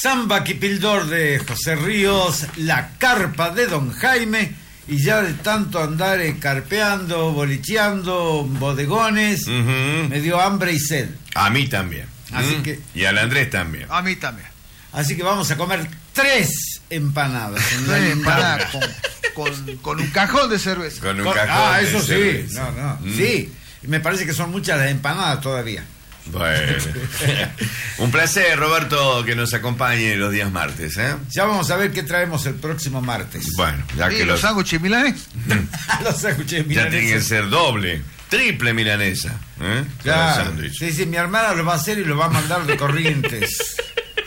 Samba Quipildor de José Ríos, La Carpa de Don Jaime, y ya de tanto andar carpeando, bolicheando, bodegones, me dio hambre y sed. A mí también. Así que, y al Andrés también. A mí también. Así que vamos a comer 3 empanadas. 3 empanadas con un cajón de cerveza. Con un cajón eso de sí. cerveza. Sí, me parece que son muchas las empanadas todavía. Bueno, un placer, Roberto, que nos acompañe los días martes, ¿eh? Ya vamos a ver qué traemos el próximo martes. Bueno, ya ¿Y que los sándwiches milanes? Los sándwiches ya milaneses. tiene que ser doble, triple milanesa, ¿eh? Claro. Sí, mi hermana lo va a hacer y lo va a mandar de Corrientes.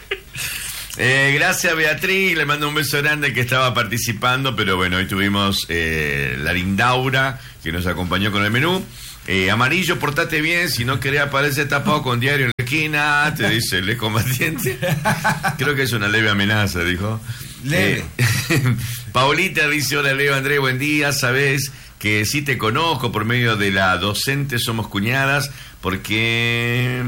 Gracias, Beatriz, le mando un beso grande, que estaba participando, pero bueno, hoy tuvimos la Lindaura, que nos acompañó con el menú. Amarillo, portate bien, si no querés aparecer tapado con diario en la esquina, te dice el combatiente. Creo que es una leve amenaza, dijo. Leve. Paulita dice: hola Leo, Andrés, buen día, sabes que sí te conozco por medio de la docente, somos cuñadas, porque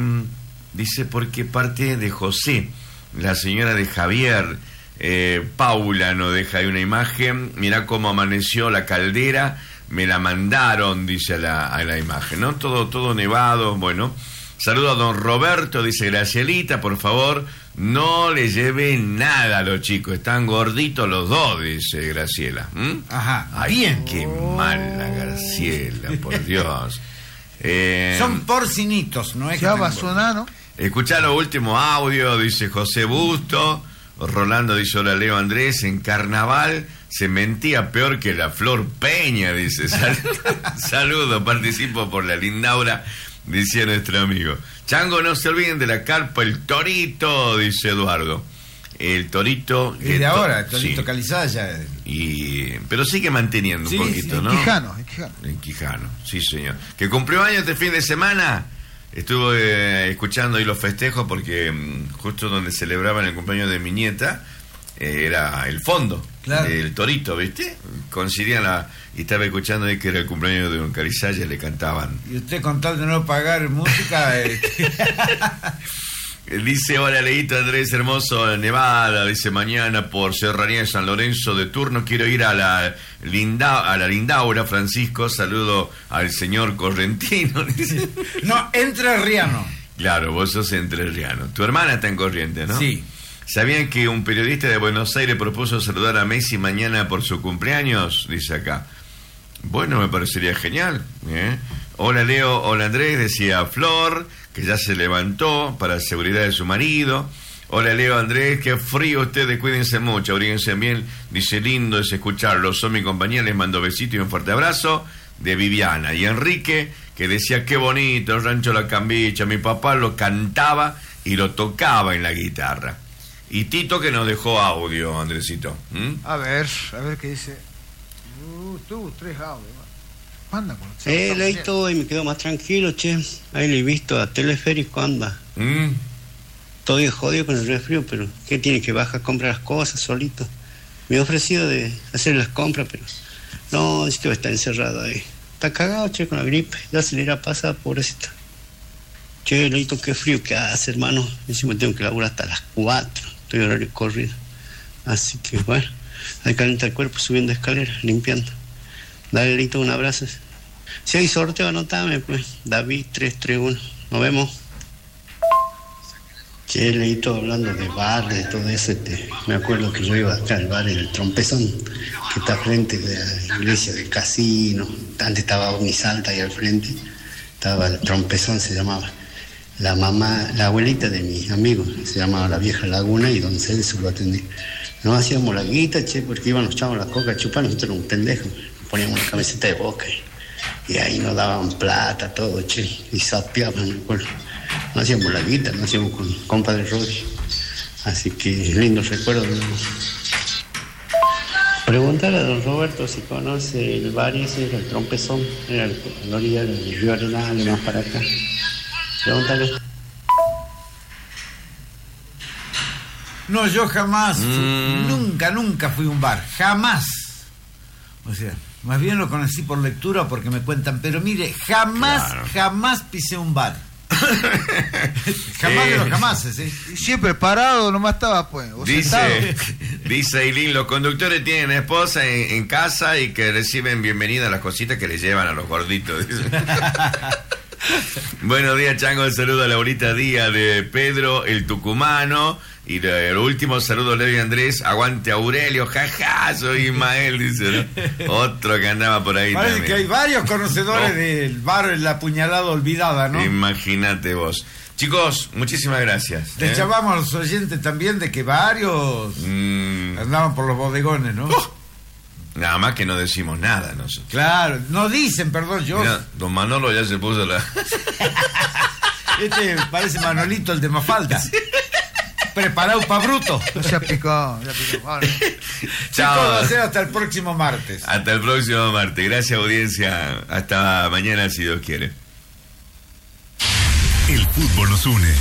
parte de José, la señora de Javier. Paula nos deja ahí una imagen, mirá cómo amaneció la caldera, me la mandaron, dice a la imagen, ¿no? Todo nevado. Bueno, saludo a don Roberto, dice Gracielita, por favor, no le lleven nada a los chicos, están gorditos los dos, dice Graciela. Ajá, ay, bien. Qué mala Graciela, por Dios. Son porcinitos, ¿no es? Ya va a sonar, ¿no? Escuchá los últimos audios, dice José Busto. Rolando dice: hola Leo, Andrés, en carnaval se mentía peor que la Flor Peña, dice. Saludos, participo por la Lindaura, decía nuestro amigo. Chango, no se olviden de la carpa, el Torito, dice Eduardo. El Torito... Es de ahora, el Torito sí. Calizaya. Pero sigue manteniendo un poquito, sí, ¿no? En Quijano, sí señor. Que cumplió años este fin de semana. Estuve escuchando ahí los festejos porque justo donde celebraban el cumpleaños de mi nieta era el fondo, claro. El Torito, ¿viste? Coincidían y estaba escuchando ahí que era el cumpleaños de don Carizaya, le cantaban. Y usted, con tal de no pagar música... Dice: hola Leito, Andrés, hermoso, Nevada, dice, mañana por Serranía de San Lorenzo de turno, quiero ir a la Lindaura, Francisco, saludo al señor Correntino. Dice. No, entrerriano. Claro, vos sos entrerriano. Tu hermana está en Corrientes, ¿no? Sí. ¿Sabían que un periodista de Buenos Aires propuso saludar a Messi mañana por su cumpleaños? Dice acá. Bueno, me parecería genial, ¿eh? Hola Leo, hola Andrés, decía Flor, que ya se levantó para la seguridad de su marido. Hola Leo, Andrés, qué frío ustedes, cuídense mucho, abríguense bien. Dice: lindo es escucharlos, son mi compañía, les mando besito y un fuerte abrazo. De Viviana. Y Enrique, que decía: qué bonito el Rancho La Cambicha, mi papá lo cantaba y lo tocaba en la guitarra. Y Tito, que nos dejó audio, Andresito. A ver qué dice. Tuvo 3 audios. Manda con Leito, y me quedo más tranquilo, che. Ahí le he visto a Teleférico, anda. Todo jodido con el resfrío, pero ¿qué tiene que bajar a comprar las cosas solito? Me he ofrecido de hacer las compras, pero no, este va a estar encerrado ahí. Está cagado, che, con la gripe. Ya se le irá a pasar, pobrecito. Che, Leito, qué frío que hace, hermano. Encima tengo que laburar hasta las 4. Estoy horario corrido. Así que, bueno, hay que calentar el cuerpo subiendo escaleras, limpiando. Dale, Leito, un abrazo. Si hay sorteo, anotame, pues. David 331. Nos vemos. Che, Leito, hablando de bar, de todo eso, me acuerdo que yo iba acá al bar, el Trompezón, que está frente de la iglesia del casino. Antes estaba Unisalta ahí al frente. Estaba el Trompezón, se llamaba. La mamá, la abuelita de mi amigo, se llamaba la Vieja Laguna, y don Celso lo atendía. Nos hacíamos la guita, che, porque iban los chavos a la coca a chupar, nosotros éramos pendejos. Poníamos una camiseta de Boca y ahí nos daban plata, todo, che, y sapeaban, me acuerdo. Nos hacíamos la guita, nos hacíamos con compadre Rodri. Así que lindos recuerdos. Preguntarle a don Roberto si conoce el bar ese, el Trompezón, era la orilla del río Arenal, más para acá. Pregúntale. No, yo jamás, nunca fui a un bar, jamás. O sea, más bien lo conocí por lectura porque me cuentan, pero mire, jamás pisé un bar. Jamás de los jamases, ¿sí? Y siempre parado nomás estaba, pues. O sentado. Dice Eileen, los conductores tienen esposa en casa y que reciben bienvenida a las cositas que le llevan a los gorditos. Buenos días, Chango. Saludo a Laurita Díaz de Pedro, el tucumano. Y el último saludo, Leo y Andrés. Aguante Aurelio, jaja, soy Ismael, dice, ¿no? Otro que andaba por ahí. Parece también. que hay varios conocedores del bar La Puñalada Olvidada, ¿no? Imagínate vos. Chicos, muchísimas gracias. Le llamamos a los oyentes también de que varios andaban por los bodegones, ¿no? Nada más que no decimos nada nosotros. Claro, no dicen, perdón, yo. Mirá, don Manolo ya se puso la... Este parece Manolito, el de Mafalda. Preparado para bruto. No se aplicó, Vale. Chao. Chicos, hasta el próximo martes. Hasta el próximo martes. Gracias, audiencia. Hasta mañana, si Dios quiere. El fútbol nos une.